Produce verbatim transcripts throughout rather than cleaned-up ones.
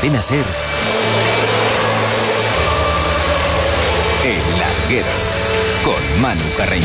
Cadena SER, El Larguero, con Manu Carreño.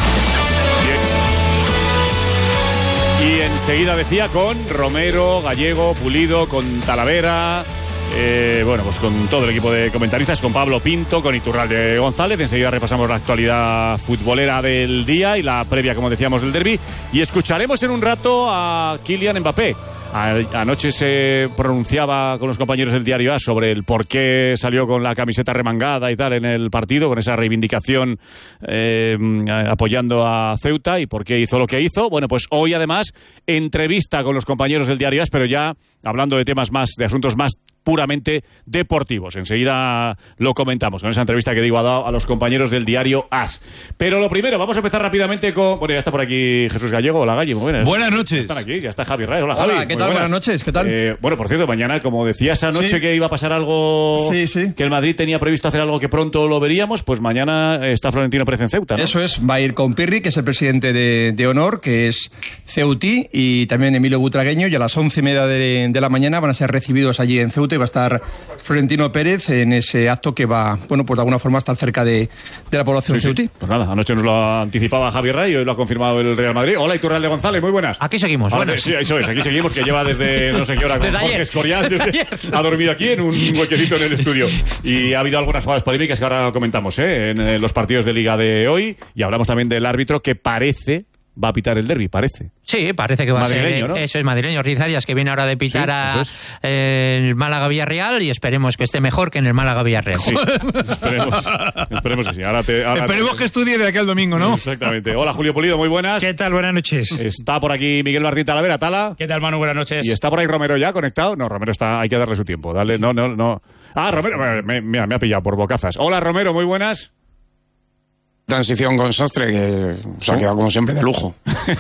Bien. Y enseguida decía con Romero, Gallego, Pulido, con Talavera... Eh, bueno, pues con todo el equipo de comentaristas, con Pablo Pinto, con Iturralde González. Enseguida repasamos la actualidad futbolera del día y la previa, como decíamos, del derbi. Y escucharemos en un rato a Kylian Mbappé. A, anoche se pronunciaba con los compañeros del Diario A sobre el por qué salió con la camiseta remangada y tal en el partido, con esa reivindicación eh, apoyando a Ceuta y por qué hizo lo que hizo. Bueno, pues hoy además entrevista con los compañeros del Diario A, pero ya hablando de temas más, de asuntos más puramente deportivos. Enseguida lo comentamos con esa entrevista que digo ha dado a los compañeros del Diario As. Pero lo primero, vamos a empezar rápidamente con... Bueno, ya está por aquí Jesús Gallego. Hola, Galli, muy buenas. Buenas noches. Están aquí, ya está Javi Raez. Hola, Hola, Javi. ¿qué tal? Buenas. buenas noches, ¿qué tal? Eh, bueno, por cierto, mañana, como decías anoche sí. que iba a pasar algo... Sí, sí. Que el Madrid tenía previsto hacer algo que pronto lo veríamos, pues mañana está Florentino Pérez en Ceuta, ¿no? Eso es, va a ir con Pirri, que es el presidente de, de Honor, que es ceutí, y también Emilio Butragueño, y a las once y media de, de la mañana van a ser recibidos allí en Ceuta y va a estar Florentino Pérez en ese acto que va, bueno, pues de alguna forma estar cerca de, de la población sí, ceutí. Sí. Pues nada, anoche nos lo anticipaba Javier Ray y hoy lo ha confirmado el Real Madrid. Hola, Iturralde González, muy buenas. Aquí seguimos, Ahora, buenas. Sí, eso es, aquí seguimos, que lleva desde no sé qué hora con desde Jorge ayer. Escorial, desde, Desde ha dormido aquí en un huequecito en el estudio. Y ha habido algunas jugadas polémicas que ahora comentamos, ¿eh? En, en los partidos de Liga de hoy, y hablamos también del árbitro que parece... va a pitar el derbi, parece. Sí, parece que va madrileño, a ser. ¿no? Eso es madrileño. Riz Arias, que viene ahora de pitar Sí, a es. eh, el Málaga-Villarreal, y esperemos que esté mejor que en el Málaga-Villarreal. Sí, esperemos, esperemos que sí. Ahora te, ahora Esperemos te... que estudie de aquí al domingo, ¿no? Exactamente. Hola, Julio Pulido, muy buenas. ¿Qué tal? Buenas noches. Está por aquí Miguel Martín Talavera, Tala. ¿Qué tal, Manu? Buenas noches. Y está por ahí Romero ya conectado. No, Romero está, hay que darle su tiempo. Dale, no, no, no. Ah, Romero, me, me, me ha pillado por bocazas. Hola, Romero, muy buenas. Transición con Sastre, que se ha quedado como siempre de lujo.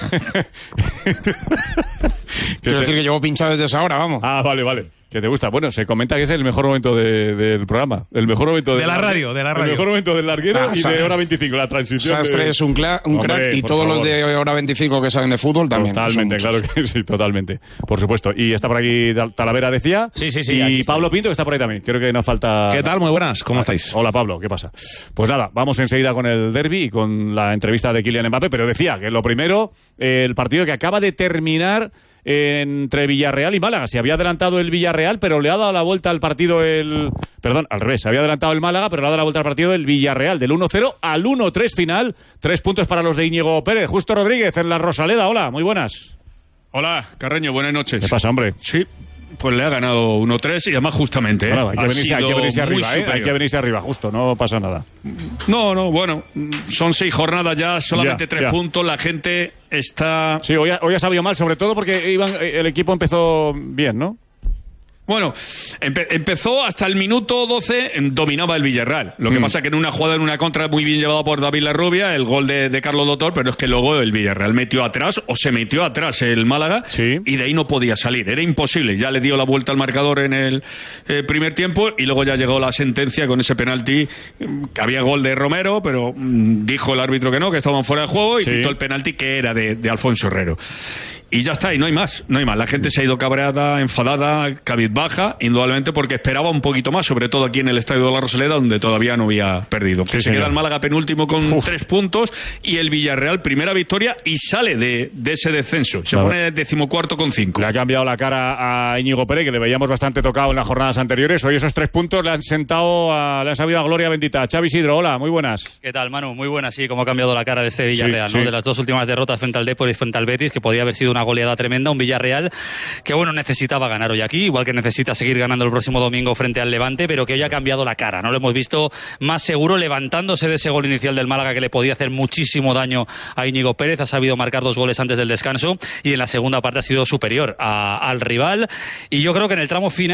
Quiero decir que llevo pinchado desde esa hora, vamos. Ah, vale, vale. Que te gusta. Bueno, se comenta que es el mejor momento de, del programa. El mejor momento de la radio, de la radio. El mejor momento del larguero Ah, y Sa- de hora veinticinco, la transición. Sastre de... es un, cla- un Hombre, crack y por todos favor. los de hora veinticinco que saben de fútbol también. Totalmente, son claro muchos. que sí, totalmente. Por supuesto. Y está por aquí Talavera, decía. Sí, sí, sí, aquí Y estoy. Pablo Pinto, que está por ahí también. Creo que nos falta... ¿Qué tal? Muy buenas, ¿cómo Ah, estáis? Hola, Pablo, ¿qué pasa? Pues nada, vamos enseguida con el derbi y con la entrevista de Kylian Mbappé, pero decía que lo primero, eh, el partido que acaba de terminar entre Villarreal y Málaga. Se había adelantado el Villarreal, pero le ha dado la vuelta al partido el... Perdón, al revés. Se había adelantado el Málaga, pero le ha dado la vuelta al partido el Villarreal. Del uno cero al uno tres final. Tres puntos para los de Íñigo Pérez. Justo Rodríguez en la Rosaleda. Hola, muy buenas. Hola, Carreño, buenas noches. ¿Qué pasa, hombre? Sí, pues le ha ganado uno tres y además justamente. ¿eh? Bueno, hay, que Ha venirse, hay que sido venirse muy arriba, ¿eh? Hay superior. que venirse arriba, justo. No pasa nada. No, no, bueno, son seis jornadas ya, solamente Ya, tres ya. puntos. La gente está... Sí, hoy ha, hoy ha salido mal, sobre todo porque iban, el equipo empezó bien, ¿no? Bueno, empe- empezó hasta el minuto doce, em, dominaba el Villarreal. Lo que Mm. pasa que en una jugada, en una contra muy bien llevada por David Larrubia, el gol de, de Carlos Doctor, pero es que luego el Villarreal metió atrás, o se metió atrás el Málaga, Sí. y de ahí no podía salir. Era imposible. Ya le dio la vuelta al marcador en el eh, primer tiempo, y luego ya llegó la sentencia con ese penalti, em, que había gol de Romero, pero mm, dijo el árbitro que no, que estaban fuera de juego, y Sí. quitó el penalti que era de, de Alfonso Herrero. Y ya está, y no hay más, no hay más. La gente se ha ido cabreada, enfadada, cabizbaja, indudablemente porque esperaba un poquito más, sobre todo aquí en el Estadio de la Rosaleda, donde todavía no había perdido. Sí, se señor. queda el Málaga penúltimo con Uf. tres puntos y el Villarreal primera victoria y sale de, de ese descenso. Se Claro. pone decimocuarto con cinco. Le ha cambiado la cara a Íñigo Pérez, que le veíamos bastante tocado en las jornadas anteriores. Hoy esos tres puntos le han sentado, a, le han sabido a gloria bendita. Xavi Isidro, hola, muy buenas. ¿Qué tal, Manu? Muy buena, sí, cómo ha cambiado la cara de este Villarreal, Sí, ¿no? sí. De las dos últimas derrotas frente al Depor y frente al Betis, que podía haber sido una goleada tremenda, un Villarreal que, bueno, necesitaba ganar hoy aquí, igual que necesita seguir ganando el próximo domingo frente al Levante, pero que hoy ha cambiado la cara, ¿no? Lo hemos visto más seguro, levantándose de ese gol inicial del Málaga que le podía hacer muchísimo daño a Íñigo Pérez, ha sabido marcar dos goles antes del descanso y en la segunda parte ha sido superior a, al rival, y yo creo que en el tramo final